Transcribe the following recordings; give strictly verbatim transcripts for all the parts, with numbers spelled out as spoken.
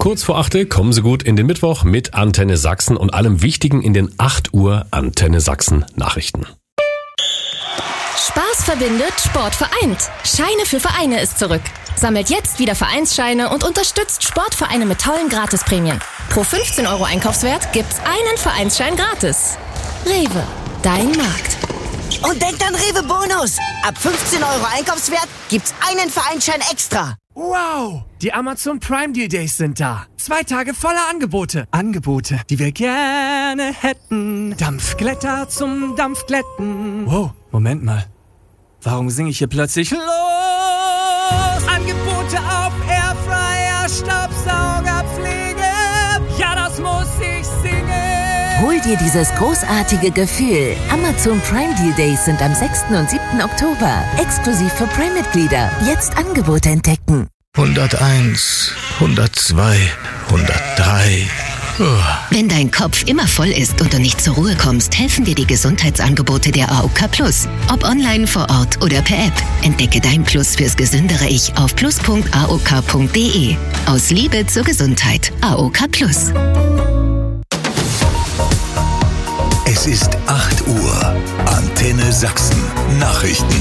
Kurz vor acht kommen Sie gut in den Mittwoch mit Antenne Sachsen und allem Wichtigen in den acht Uhr Antenne Sachsen Nachrichten. Spaß verbindet, Sport vereint. Scheine für Vereine ist zurück. Sammelt jetzt wieder Vereinsscheine und unterstützt Sportvereine mit tollen Gratisprämien. Pro fünfzehn Euro Einkaufswert gibt's einen Vereinsschein gratis. Rewe, dein Markt. Und denkt an Rewe Bonus. Ab fünfzehn Euro Einkaufswert gibt's einen Vereinsschein extra. Wow, die Amazon Prime Deal Days sind da. Zwei Tage voller Angebote. Angebote, die wir gerne hätten. Dampfglätter zum Dampfglätten. Wow, Moment mal. Warum singe ich hier plötzlich los? Angebote auf Airfryer, Staubsauger, Pflege. Ja, das muss ich singen. Hol dir dieses großartige Gefühl. Amazon Prime Deal Days sind am sechsten und siebten Oktober. Exklusiv für Prime-Mitglieder. Jetzt Angebote entdecken. hunderteins, hundertzwei, hundertdrei. Wenn dein Kopf immer voll ist und du nicht zur Ruhe kommst, helfen dir die Gesundheitsangebote der A O K Plus. Ob online, vor Ort oder per App. Entdecke dein Plus fürs gesündere Ich auf plus punkt a o k punkt d e. Aus Liebe zur Gesundheit. A O K Plus. Es ist acht Uhr. Antenne Sachsen. Nachrichten.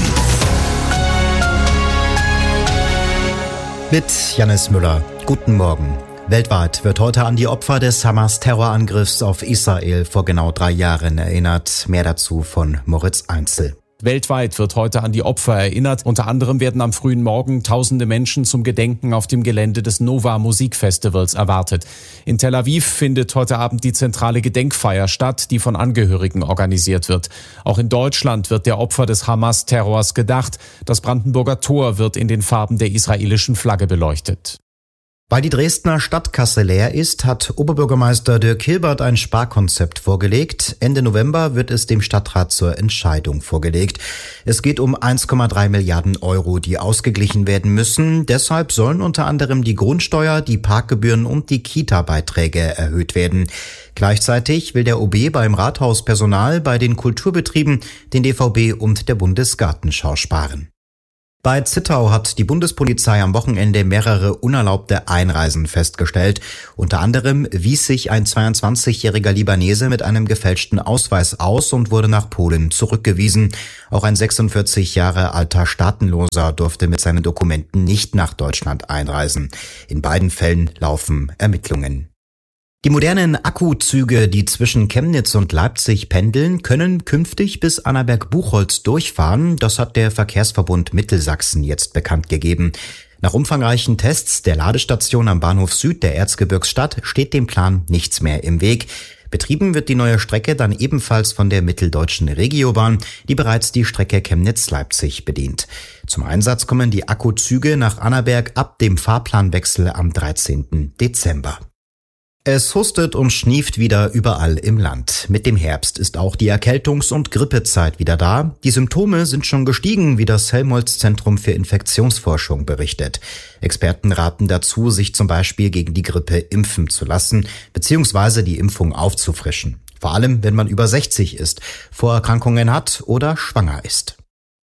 Mit Jannis Müller. Guten Morgen. Weltweit wird heute an die Opfer des Hamas-Terrorangriffs auf Israel vor genau drei Jahren erinnert. Mehr dazu von Moritz Einzel. Weltweit wird heute an die Opfer erinnert. Unter anderem werden am frühen Morgen tausende Menschen zum Gedenken auf dem Gelände des Nova Musikfestivals erwartet. In Tel Aviv findet heute Abend die zentrale Gedenkfeier statt, die von Angehörigen organisiert wird. Auch in Deutschland wird der Opfer des Hamas-Terrors gedacht. Das Brandenburger Tor wird in den Farben der israelischen Flagge beleuchtet. Weil die Dresdner Stadtkasse leer ist, hat Oberbürgermeister Dirk Hilbert ein Sparkonzept vorgelegt. Ende November wird es dem Stadtrat zur Entscheidung vorgelegt. Es geht um eins Komma drei Milliarden Euro, die ausgeglichen werden müssen. Deshalb sollen unter anderem die Grundsteuer, die Parkgebühren und die Kita-Beiträge erhöht werden. Gleichzeitig will der O B beim Rathauspersonal, bei den Kulturbetrieben, den D V B und der Bundesgartenschau sparen. Bei Zittau hat die Bundespolizei am Wochenende mehrere unerlaubte Einreisen festgestellt. Unter anderem wies sich ein zweiundzwanzigjähriger Libanese mit einem gefälschten Ausweis aus und wurde nach Polen zurückgewiesen. Auch ein sechsundvierzig Jahre alter Staatenloser durfte mit seinen Dokumenten nicht nach Deutschland einreisen. In beiden Fällen laufen Ermittlungen. Die modernen Akkuzüge, die zwischen Chemnitz und Leipzig pendeln, können künftig bis Annaberg-Buchholz durchfahren. Das hat der Verkehrsverbund Mittelsachsen jetzt bekannt gegeben. Nach umfangreichen Tests der Ladestation am Bahnhof Süd der Erzgebirgsstadt steht dem Plan nichts mehr im Weg. Betrieben wird die neue Strecke dann ebenfalls von der Mitteldeutschen Regiobahn, die bereits die Strecke Chemnitz-Leipzig bedient. Zum Einsatz kommen die Akkuzüge nach Annaberg ab dem Fahrplanwechsel am dreizehnten Dezember. Es hustet und schnieft wieder überall im Land. Mit dem Herbst ist auch die Erkältungs- und Grippezeit wieder da. Die Symptome sind schon gestiegen, wie das Helmholtz-Zentrum für Infektionsforschung berichtet. Experten raten dazu, sich zum Beispiel gegen die Grippe impfen zu lassen, beziehungsweise die Impfung aufzufrischen. Vor allem, wenn man über sechzig ist, Vorerkrankungen hat oder schwanger ist.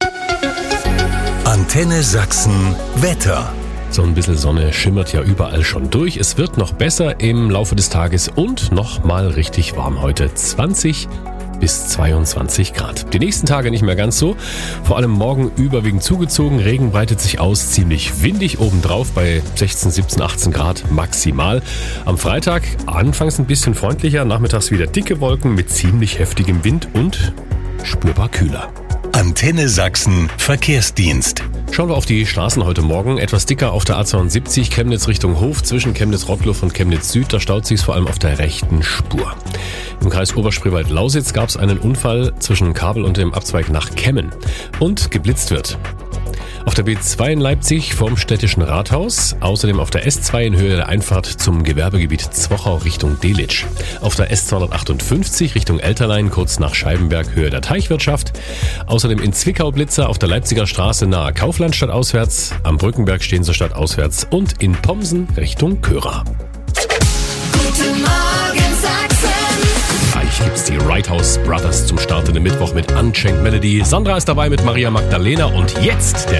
Antenne Sachsen Wetter. So ein bisschen Sonne schimmert ja überall schon durch. Es wird noch besser im Laufe des Tages und noch mal richtig warm heute. zwanzig bis zweiundzwanzig Grad. Die nächsten Tage nicht mehr ganz so. Vor allem morgen überwiegend zugezogen. Regen breitet sich aus, ziemlich windig obendrauf bei sechzehn, siebzehn, achtzehn Grad maximal. Am Freitag anfangs ein bisschen freundlicher, nachmittags wieder dicke Wolken mit ziemlich heftigem Wind und spürbar kühler. Antenne Sachsen Verkehrsdienst. Schauen wir auf die Straßen heute Morgen. Etwas dicker auf der A zweiundsiebzig, Chemnitz Richtung Hof, zwischen Chemnitz-Rottluff und Chemnitz Süd. Da staut sich's vor allem auf der rechten Spur. Im Kreis Oberspreewald-Lausitz gab es einen Unfall zwischen Kabel und dem Abzweig nach Kemmen und geblitzt wird. Auf der B zwei in Leipzig vorm Städtischen Rathaus, außerdem auf der S zwei in Höhe der Einfahrt zum Gewerbegebiet Zwochau Richtung Delitzsch. Auf der S zweihundertachtundfünfzig Richtung Elterlein kurz nach Scheibenberg Höhe der Teichwirtschaft. Außerdem in Zwickau Blitzer auf der Leipziger Straße nahe Kauflandstadt auswärts, am Brückenberg Steenser Stadt auswärts und in Pomsen Richtung Köra. Guten Morgen Sachsen! Gleich gibt's die Righthouse Brothers zum Start in den Mittwoch mit Unchained Melody. Sandra ist dabei mit Maria Magdalena und jetzt der